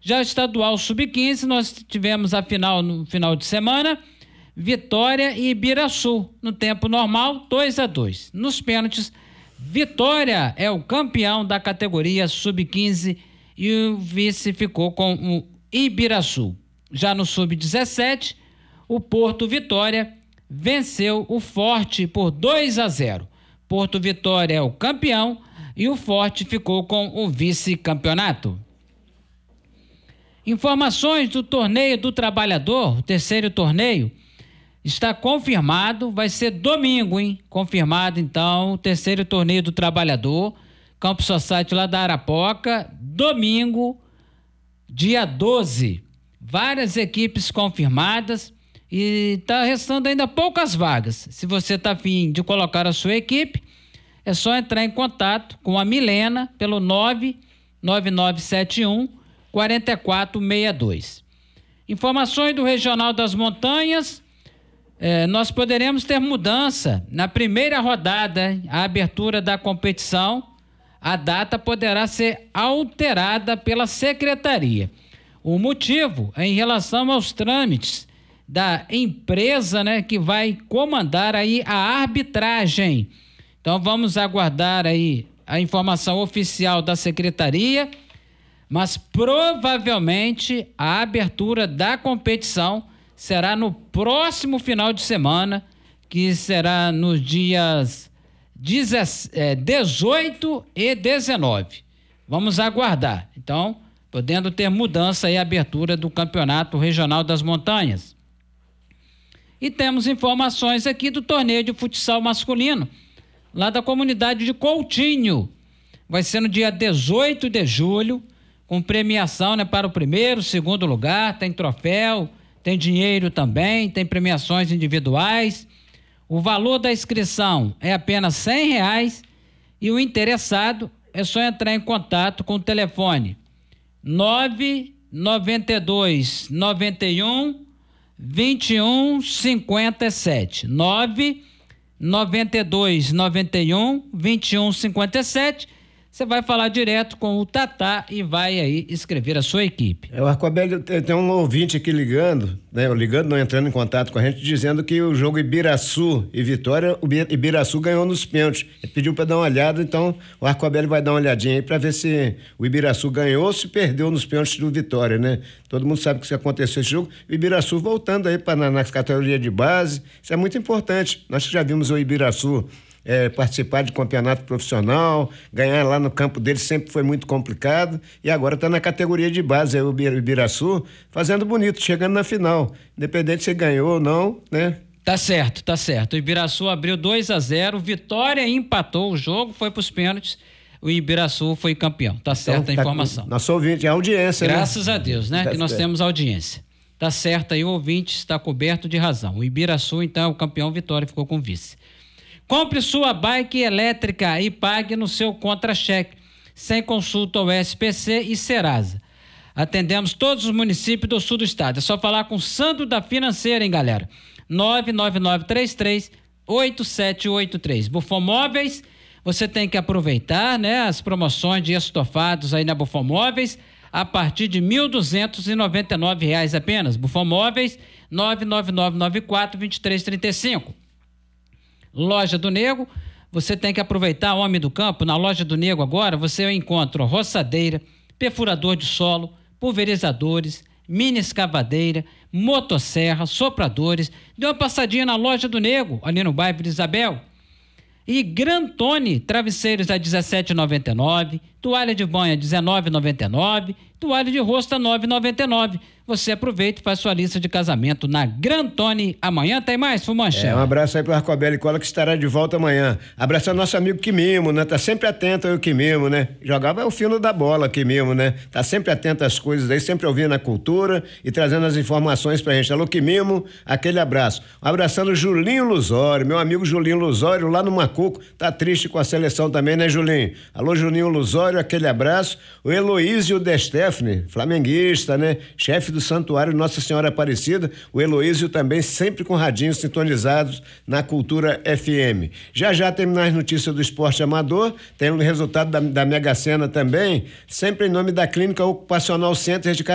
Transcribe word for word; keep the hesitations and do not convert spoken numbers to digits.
Já estadual sub quinze, nós tivemos a final no final de semana, Vitória e Ibiraçu, no tempo normal, dois a dois. Nos pênaltis, Vitória é o campeão da categoria sub quinze e o vice ficou com o Ibiraçu. Já no sub dezessete, o Porto Vitória venceu o Forte por dois a zero. Porto Vitória é o campeão e o Forte ficou com o vice-campeonato. Informações do Torneio do Trabalhador, o terceiro torneio, está confirmado, vai ser domingo, hein? Confirmado, então, o terceiro torneio do Trabalhador, Campo Society lá da Arapoca, domingo, dia doze. Várias equipes confirmadas e está restando ainda poucas vagas. Se você está afim de colocar a sua equipe, é só entrar em contato com a Milena pelo nove nove nove sete um quatro quatro seis dois. Informações do Regional das Montanhas. É, nós poderemos ter mudança na primeira rodada, a abertura da competição. A data poderá ser alterada pela secretaria. O motivo é em relação aos trâmites da empresa, né, que vai comandar aí a arbitragem. Então vamos aguardar aí a informação oficial da secretaria, mas provavelmente a abertura da competição será no próximo final de semana, que será nos dias dezoito e dezenove. Vamos aguardar. Então, podendo ter mudança e abertura do Campeonato Regional das Montanhas. E temos informações aqui do torneio de futsal masculino, lá da comunidade de Coutinho. Vai ser no dia dezoito de julho, com premiação, né, para o primeiro, segundo lugar, tem troféu, tem dinheiro também, tem premiações individuais. O valor da inscrição é apenas cem reais e o interessado é só entrar em contato com o telefone nove nove dois nove um vinte e um cinquenta e sete, nove nove dois nove um vinte e um cinquenta e sete. Você vai falar direto com o Tatá e vai aí escrever a sua equipe. É, o Arcobelli, tem um ouvinte aqui ligando, né? Ligando, não entrando em contato com a gente, dizendo que o jogo Ibiraçu e Vitória, o Ibiraçu ganhou nos pênaltis. Ele pediu para dar uma olhada, então o Arcobelli vai dar uma olhadinha aí para ver se o Ibiraçu ganhou ou se perdeu nos pênaltis do Vitória, né? Todo mundo sabe que isso aconteceu esse jogo. O Ibiraçu voltando aí para na, na categoria de base, isso é muito importante. Nós já vimos o Ibiraçu É, participar de campeonato profissional, ganhar lá no campo dele sempre foi muito complicado e agora está na categoria de base, aí o Ibiraçu fazendo bonito, chegando na final, independente se ganhou ou não, né? Tá certo, tá certo. O Ibiraçu abriu dois a zero, Vitória empatou o jogo, foi para os pênaltis, o Ibiraçu foi campeão, tá certa então, a informação. Tá, nosso ouvinte, a audiência, Graças né? a Deus, né? Tá que nós certo. Temos audiência. Tá certo aí, o ouvinte está coberto de razão. O Ibiraçu, então, é o campeão, Vitória ficou com vice. Compre sua bike elétrica e pague no seu contra-cheque, sem consulta ao S P C e Serasa. Atendemos todos os municípios do sul do estado. É só falar com o Sandro da Financeira, hein, galera? nove nove nove três três oito sete oito três. Bufão Móveis, você tem que aproveitar, né, as promoções de estofados aí na Bufão Móveis, a partir de mil duzentos e noventa e nove reais apenas. Bufão Móveis, nove nove nove nove quatro dois três três cinco. Loja do Nego, você tem que aproveitar, homem do campo. Na Loja do Nego agora você encontra roçadeira, perfurador de solo, pulverizadores, mini escavadeira, motosserra, sopradores. Dê uma passadinha na Loja do Nego, ali no bairro de Isabel. E Grantone, travesseiros a dezessete reais e noventa e nove centavos, toalha de banho a dezenove reais e noventa e nove centavos, toalha de rosto a nove reais e noventa e nove centavos. Você aproveita e faz sua lista de casamento na Grantone. Amanhã tem mais, Fumanchão. É, um abraço aí pro Arcobelli Cola, que estará de volta amanhã. Abraço ao nosso amigo Quimimo, né? Tá sempre atento aí o Quimimo, né? Jogava o fino da bola, Quimimo, né? Tá sempre atento às coisas aí, sempre ouvindo a cultura e trazendo as informações pra gente. Alô, Quimimo, aquele abraço. Um abraçando o Julinho Luzório, meu amigo Julinho Luzório, lá no Macuco, tá triste com a seleção também, né, Julinho? Alô, Julinho Luzório, aquele abraço. O Heloísio De Stefani, flamenguista, né? Chefe do Santuário Nossa Senhora Aparecida, o Heloísio também sempre com radinhos sintonizados na Cultura F M. Já já terminar as notícias do esporte amador, tem o resultado da, da Mega Sena também, sempre em nome da Clínica Ocupacional Center de